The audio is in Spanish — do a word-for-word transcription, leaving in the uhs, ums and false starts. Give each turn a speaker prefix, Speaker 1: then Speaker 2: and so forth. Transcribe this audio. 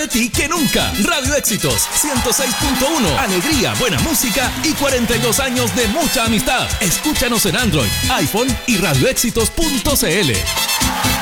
Speaker 1: de ti que nunca. Radio Éxitos ciento seis punto uno. Alegría, buena música y cuarenta y dos años de mucha amistad. Escúchanos en Android, iPhone y radioéxitos punto cl.